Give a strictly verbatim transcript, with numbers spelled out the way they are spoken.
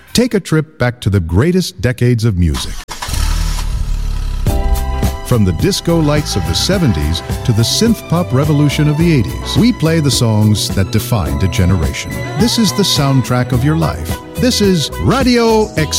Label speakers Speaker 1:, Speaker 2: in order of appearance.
Speaker 1: Take a trip back to the greatest decades of music. From the disco lights of the seventies to the synth-pop revolution of the eighties, we play the songs that defined a generation. This is the soundtrack of your life. This is Radio X.